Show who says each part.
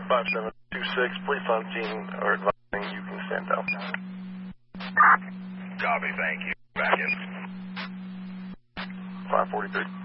Speaker 1: 5726, police on scene are advising you can stand down.
Speaker 2: Copy, thank you. Back in.
Speaker 1: 543.